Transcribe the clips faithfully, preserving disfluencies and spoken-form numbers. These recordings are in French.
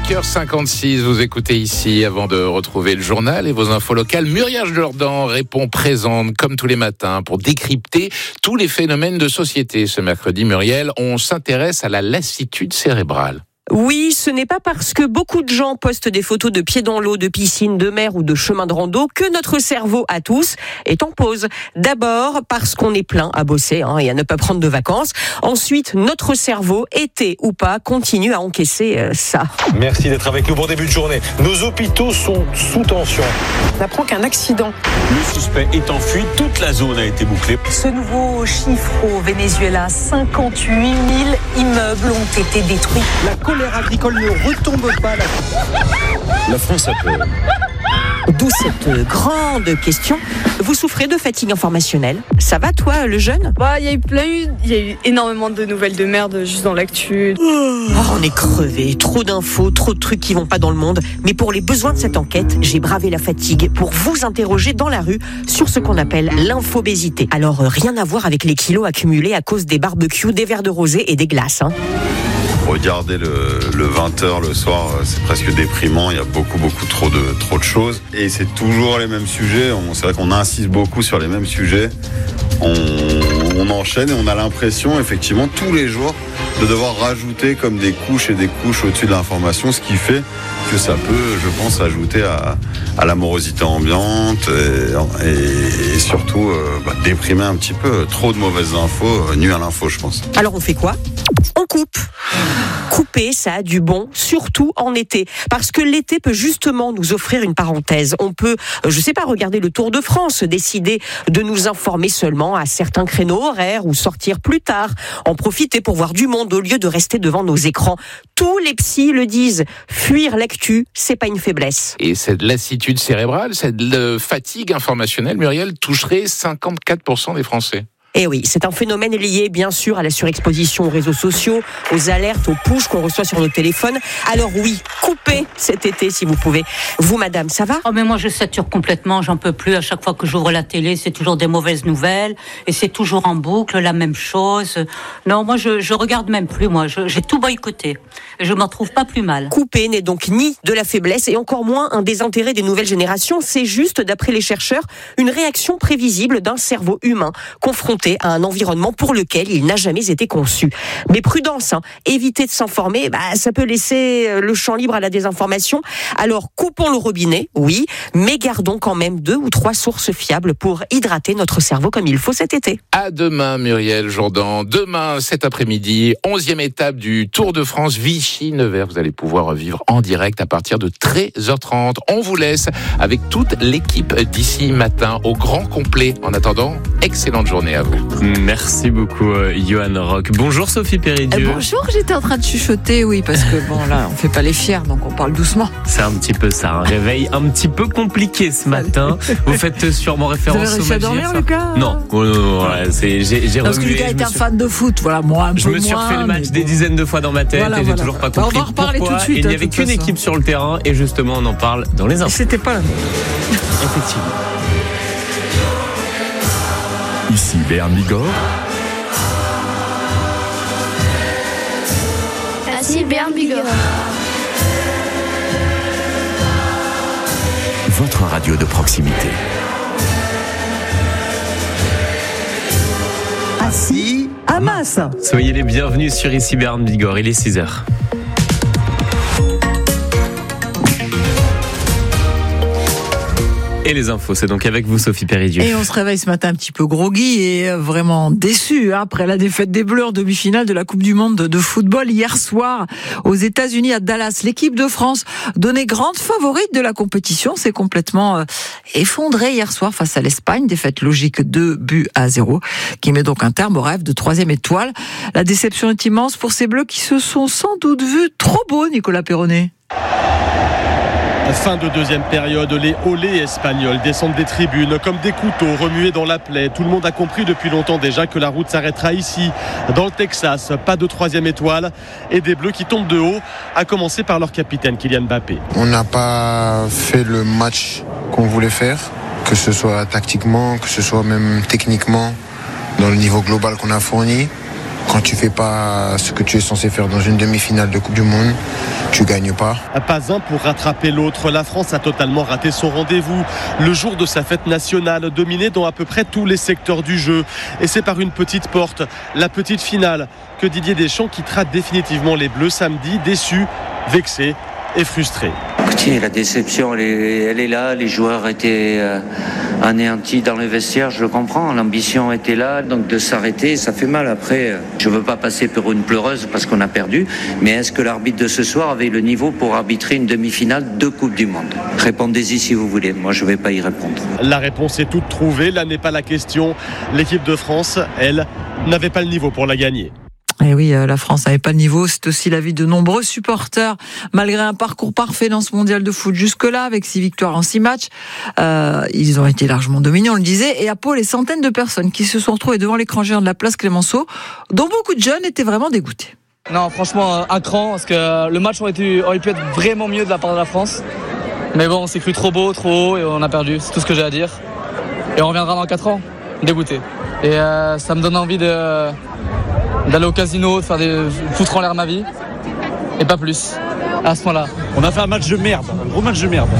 cinq heures cinquante-six, vous écoutez ici, avant de retrouver le journal et vos infos locales. Muriel Jourdan répond présente, comme tous les matins, pour décrypter tous les phénomènes de société. Ce mercredi, Muriel, on s'intéresse à la lassitude cérébrale. Oui, ce n'est pas parce que beaucoup de gens postent des photos de pieds dans l'eau, de piscine, de mer ou de chemin de rando que notre cerveau à tous est en pause. D'abord parce qu'on est plein à bosser hein, et à ne pas prendre de vacances. Ensuite, notre cerveau, été ou pas, continue à encaisser euh, ça. Merci d'être avec nous. Bon début de journée. Nos hôpitaux sont sous tension. On apprend qu'un accident. Le suspect est en fuite. Toute la zone a été bouclée. Ce nouveau chiffre au Venezuela, cinquante-huit mille immeubles ont été détruits. La colère agricole ne retombe pas. La, la France a peur. D'où cette grande question. Vous souffrez de fatigue informationnelle? Ça va, toi, le jeune? Bah, il y a eu plein, il y a eu énormément de nouvelles de merde juste dans l'actu. Oh, on est crevé, trop d'infos, trop de trucs qui vont pas dans le monde. Mais pour les besoins de cette enquête, j'ai bravé la fatigue pour vous interroger dans la rue sur ce qu'on appelle l'infobésité. Alors, rien à voir avec les kilos accumulés à cause des barbecues, des verres de rosé et des glaces, hein. Regarder le, le vingt heures le soir, c'est presque déprimant. Il y a beaucoup, beaucoup trop de, trop de choses. Et c'est toujours les mêmes sujets. On, c'est vrai qu'on insiste beaucoup sur les mêmes sujets. On, on enchaîne et on a l'impression, effectivement, tous les jours, de devoir rajouter comme des couches et des couches au-dessus de l'information, ce qui fait que ça peut, je pense, ajouter à, à la morosité ambiante et, et, et surtout euh, bah, déprimer un petit peu. Trop de mauvaises infos, euh, nuit à l'info, je pense. Alors on fait quoi ? On coupe. Couper, ça a du bon, surtout en été. Parce que l'été peut justement nous offrir une parenthèse. On peut, je sais pas, regarder le Tour de France, décider de nous informer seulement à certains créneaux horaires ou sortir plus tard, en profiter pour voir du monde au lieu de rester devant nos écrans. Tous les psys le disent, fuir l'actu, c'est pas une faiblesse. Et cette lassitude cérébrale, cette fatigue informationnelle, Muriel, toucherait cinquante-quatre pour cent des Français. Eh oui, c'est un phénomène lié bien sûr à la surexposition aux réseaux sociaux, aux alertes, aux pushs qu'on reçoit sur nos téléphones. Alors oui, coupez cet été si vous pouvez. Vous, madame, ça va ? Oh mais moi je sature complètement, j'en peux plus. À chaque fois que j'ouvre la télé, c'est toujours des mauvaises nouvelles et c'est toujours en boucle la même chose. Non, moi je je regarde même plus. Moi, je, j'ai tout boycotté. Et je m'en trouve pas plus mal. Couper n'est donc ni de la faiblesse et encore moins un désintérêt des nouvelles générations. C'est juste, d'après les chercheurs, une réaction prévisible d'un cerveau humain confronté à un environnement pour lequel il n'a jamais été conçu. Mais prudence, hein, éviter de s'informer, bah, ça peut laisser le champ libre à la désinformation. Alors coupons le robinet, oui, mais gardons quand même deux ou trois sources fiables pour hydrater notre cerveau comme il faut cet été. À demain, Muriel Jourdan. Demain, cet après-midi, onzième étape du Tour de France Vichy-Nevers. Vous allez pouvoir vivre en direct à partir de treize heures trente. On vous laisse avec toute l'équipe d'ici matin au grand complet. En attendant, excellente journée à vous. Merci beaucoup, euh, Johan Rock. Bonjour Sophie Péridieu. Euh, bonjour, j'étais en train de chuchoter, oui, parce que bon, là, on fait pas les fiers, donc on parle doucement. C'est un petit peu ça, un réveil un petit peu compliqué ce matin. Vous faites sûrement référence Vous avez au réussi à dormir, Lucas ? Non, oh, non, non, ouais, c'est, j'ai, j'ai Parce remué, que Lucas était un suis... fan de foot, voilà, moi un peu Je me suis moins, refait le match bon. des dizaines de fois dans ma tête voilà, et j'ai voilà. toujours pas compris bah, on va reparler pourquoi. Tout de suite, il n'y hein, avait qu'une façon. équipe sur le terrain et justement on en parle dans les infos. C'était pas la même. Effectivement. Ici Béarn Bigorre. Ici Béarn Bigorre. Votre radio de proximité. Assis à Masse. Soyez les bienvenus sur Ici Béarn Bigorre, il est six heures. Et les infos, c'est donc avec vous Sophie Péridieu. Et on se réveille ce matin un petit peu groggy et vraiment déçu hein, après la défaite des Bleus en demi-finale de la Coupe du Monde de football hier soir aux États-Unis à Dallas. L'équipe de France, donnée grande favorite de la compétition, s'est complètement euh, effondrée hier soir face à l'Espagne. Défaite logique deux buts à zéro qui met donc un terme au rêve de troisième étoile. La déception est immense pour ces Bleus qui se sont sans doute vus trop beaux, Nicolas Perronnet. Fin de deuxième période, les olés espagnols descendent des tribunes comme des couteaux remués dans la plaie. Tout le monde a compris depuis longtemps déjà que la route s'arrêtera ici, dans le Texas. Pas de troisième étoile et des Bleus qui tombent de haut, à commencer par leur capitaine Kylian Mbappé. On n'a pas fait le match qu'on voulait faire, que ce soit tactiquement, que ce soit même techniquement, dans le niveau global qu'on a fourni. Quand tu fais pas ce que tu es censé faire dans une demi-finale de Coupe du Monde, tu gagnes pas. Pas un pour rattraper l'autre. La France a totalement raté son rendez-vous. Le jour de sa fête nationale, dominée dans à peu près tous les secteurs du jeu. Et c'est par une petite porte, la petite finale, que Didier Deschamps quittera définitivement les Bleus samedi, déçu, vexé et frustré. Écoutez, la déception, elle est, elle est là. Les joueurs étaient euh, anéantis dans les vestiaires, je le comprends. L'ambition était là, donc de s'arrêter, ça fait mal. Après, je ne veux pas passer pour une pleureuse parce qu'on a perdu, mais est-ce que l'arbitre de ce soir avait le niveau pour arbitrer une demi-finale de Coupe du Monde ? Répondez-y si vous voulez, moi je ne vais pas y répondre. La réponse est toute trouvée, là n'est pas la question. L'équipe de France, elle, n'avait pas le niveau pour la gagner. Et oui, la France n'avait pas le niveau, c'est aussi l'avis de nombreux supporters. Malgré un parcours parfait dans ce mondial de foot jusque-là, avec six victoires en six matchs, euh, ils ont été largement dominés, on le disait. Et à Pau, les centaines de personnes qui se sont retrouvées devant l'écran géant de la place Clémenceau, dont beaucoup de jeunes étaient vraiment dégoûtés. Non, franchement, un cran, parce que le match aurait, été, aurait pu être vraiment mieux de la part de la France. Mais bon, on s'est cru trop beau, trop haut, et on a perdu, c'est tout ce que j'ai à dire. Et on reviendra dans quatre ans, dégoûté. Et euh, ça me donne envie de... d'aller au casino, de faire des foutre en l'air ma vie, et pas plus, à ce point-là. On a fait un match de merde, un gros match de merde.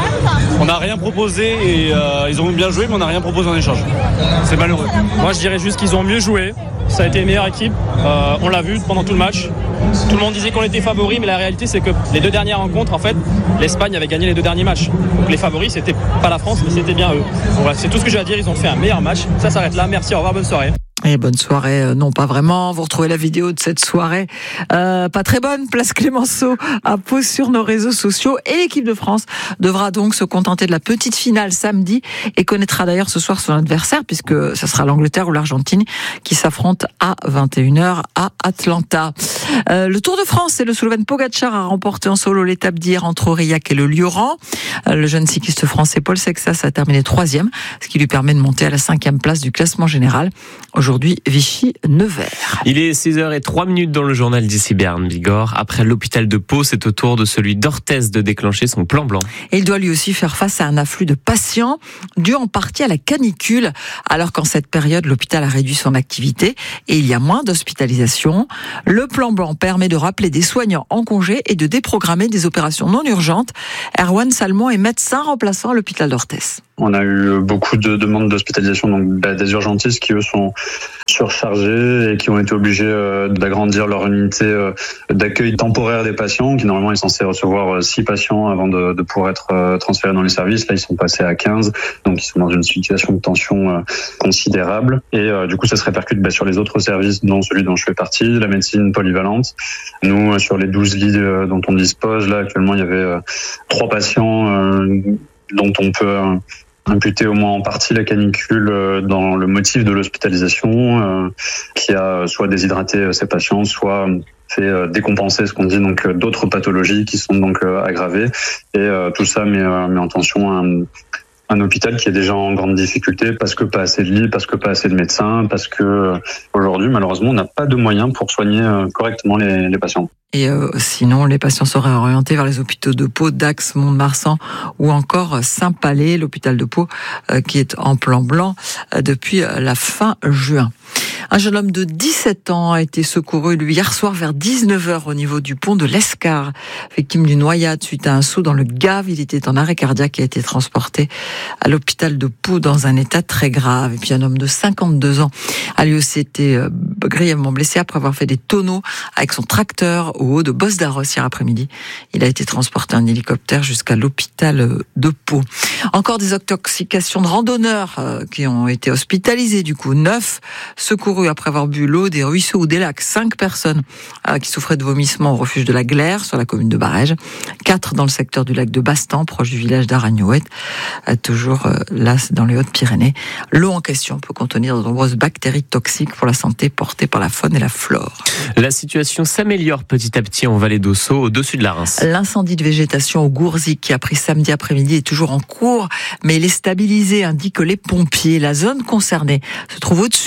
On n'a rien proposé et euh, ils ont bien joué, mais on n'a rien proposé en échange. C'est malheureux. Moi, je dirais juste qu'ils ont mieux joué. Ça a été une meilleure équipe. Euh, on l'a vu pendant tout le match. Tout le monde disait qu'on était favoris, mais la réalité, c'est que les deux dernières rencontres, en fait, l'Espagne avait gagné les deux derniers matchs. Donc les favoris, c'était pas la France, mais c'était bien eux. Donc, voilà, c'est tout ce que j'ai à dire. Ils ont fait un meilleur match. Ça s'arrête là. Merci, au revoir, bonne soirée. Et bonne soirée, euh, non pas vraiment. Vous retrouvez la vidéo de cette soirée, euh, pas très bonne, place Clémenceau à Pau sur nos réseaux sociaux. Et l'équipe de France devra donc se contenter de la petite finale samedi et connaîtra d'ailleurs ce soir son adversaire puisque ça sera l'Angleterre ou l'Argentine qui s'affrontent à vingt et une heures à Atlanta. Euh, le Tour de France, c'est le Slovène Pogačar a remporté en solo l'étape d'hier entre Aurillac et le Lioran. Euh, le jeune cycliste français Paul Sexas a terminé troisième, ce qui lui permet de monter à la cinquième place du classement général. Aujourd'hui, Vichy-Nevers. Il est six heures zéro trois dans le journal d'ici Berne Bigorre. Après l'hôpital de Pau, c'est au tour de celui d'Orthez de déclencher son plan blanc. Et il doit lui aussi faire face à un afflux de patients dû en partie à la canicule, alors qu'en cette période, l'hôpital a réduit son activité et il y a moins d'hospitalisation. Le plan blanc permet de rappeler des soignants en congé et de déprogrammer des opérations non urgentes. Erwan Salmon est médecin remplaçant à l'hôpital d'Orthez. On a eu beaucoup de demandes d'hospitalisation, donc bah, des urgentistes qui eux sont surchargés et qui ont été obligés euh, d'agrandir leur unité euh, d'accueil temporaire des patients, qui normalement est censé recevoir euh, six patients avant de, de pouvoir être euh, transférés dans les services. Là, ils sont passés à quinze, donc ils sont dans une situation de tension euh, considérable. Et euh, du coup, ça se répercute bah, sur les autres services, dont celui dont je fais partie, la médecine polyvalente. Nous, euh, sur les douze lits euh, dont on dispose, là actuellement, il y avait euh, trois patients euh, dont on peut euh, imputer au moins en partie la canicule dans le motif de l'hospitalisation, euh, qui a soit déshydraté ces patients, soit fait décompenser ce qu'on dit, donc d'autres pathologies qui sont donc aggravées. Et euh, tout ça met, euh, met en tension un, un hôpital qui est déjà en grande difficulté parce que pas assez de lits, parce que pas assez de médecins, parce que euh, aujourd'hui, malheureusement, on n'a pas de moyens pour soigner euh, correctement les, les patients. Et euh, sinon, les patients seraient orientés vers les hôpitaux de Pau, Dax, Mont-de-Marsan ou encore Saint-Palais, l'hôpital de Pau, euh, qui est en plan blanc euh, depuis la fin juin. Un jeune homme de dix-sept ans a été secouru lui hier soir vers dix-neuf heures au niveau du pont de l'Escar, victime d'une noyade suite à un saut dans le Gave. Il était en arrêt cardiaque et a été transporté à l'hôpital de Pau dans un état très grave. Et puis un homme de cinquante-deux ans a lui aussi été euh, grièvement blessé après avoir fait des tonneaux avec son tracteur au haut de Bosdarros hier après-midi. Il a été transporté en hélicoptère jusqu'à l'hôpital de Pau. Encore des intoxications de randonneurs euh, qui ont été hospitalisés, du coup neuf secourus après avoir bu l'eau des ruisseaux ou des lacs. Cinq personnes euh, qui souffraient de vomissements au refuge de la Glaire sur la commune de Barège. Quatre dans le secteur du lac de Bastan, proche du village d'Aragnouet, euh, toujours euh, là dans les Hautes-Pyrénées. L'eau en question peut contenir de nombreuses bactéries toxiques pour la santé portées par la faune et la flore. La situation s'améliore petit à petit en vallée d'Ossau, au-dessus de la Reims. L'incendie de végétation au Gourzic qui a pris samedi après-midi est toujours en cours, mais il est stabilisé, indiquent les pompiers. La zone concernée se trouve au-dessus de la station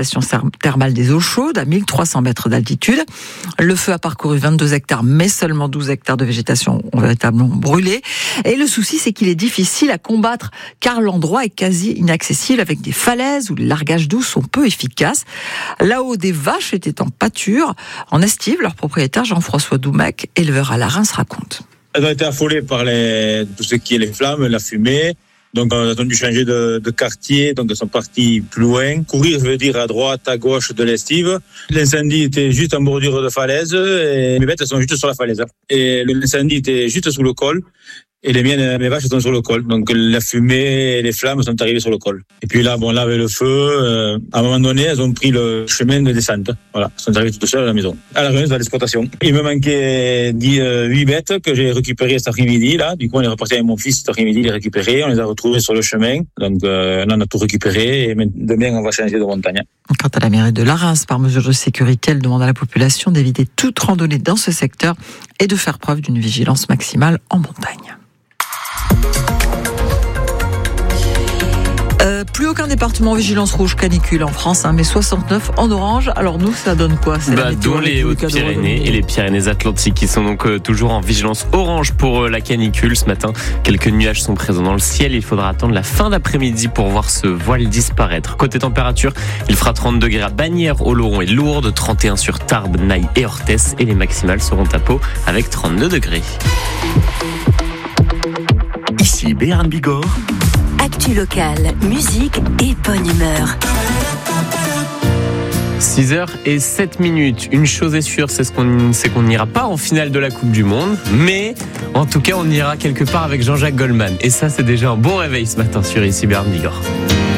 station thermale des Eaux Chaudes à mille trois cents mètres d'altitude. Le feu a parcouru vingt-deux hectares, mais seulement douze hectares de végétation ont véritablement brûlé. Et le souci, c'est qu'il est difficile à combattre car l'endroit est quasi inaccessible avec des falaises où les largages d'eau sont peu efficaces. Là-haut, des vaches étaient en pâture. En estive, leur propriétaire Jean-François Doumec, éleveur à la Reims, raconte. Elles ont été affolées par les, tout ce qui est les flammes, la fumée. Donc, elles ont dû changer de, de quartier. Donc, elles sont parties plus loin. Courir, je veux dire, à droite, à gauche de l'estive. L'incendie était juste en bordure de falaise. Et mes bêtes, elles sont juste sur la falaise. Et l'incendie était juste sous le col. Et les miennes, mes vaches, elles sont sur le col. Donc, la fumée et les flammes sont arrivées sur le col. Et puis là, bon, là, avec le feu, euh, à un moment donné, elles ont pris le chemin de descente. Voilà. Elles sont arrivées toutes seules à la maison. À la remise de l'exploitation. Il me manquait huit bêtes que j'ai récupérées cet après-midi, là. Du coup, on est reparti avec mon fils cet après-midi, les récupérer. On les a retrouvées sur le chemin. Donc, euh, là, on a tout récupéré. Et demain, on va changer de montagne. Quant à la mairie de la Reims, par mesure de sécurité, elle demande à la population d'éviter toute randonnée dans ce secteur et de faire preuve d'une vigilance maximale en montagne. Euh, plus aucun département en vigilance rouge canicule en France, hein, mais soixante-neuf en orange. Alors nous, ça donne quoi? C'est bah, dont les Hautes-Pyrénées et les Pyrénées-Atlantiques qui sont donc euh, toujours en vigilance orange pour euh, la canicule. Ce matin, quelques nuages sont présents dans le ciel. Il faudra attendre la fin d'après-midi pour voir ce voile disparaître. Côté température, il fera trente degrés à Bagnères, Oloron et Lourdes, trente et un sur Tarbes, Naï et Orthès, et les maximales seront à Pau avec trente-deux degrés. Ici Béarn Bigorre. Actu locale, musique et bonne humeur. six heures et sept minutes. Une chose est sûre, c'est, ce qu'on, c'est qu'on n'ira pas en finale de la Coupe du Monde, mais en tout cas, on ira quelque part avec Jean-Jacques Goldman. Et ça, c'est déjà un bon réveil ce matin sur Ici Béarn Bigorre.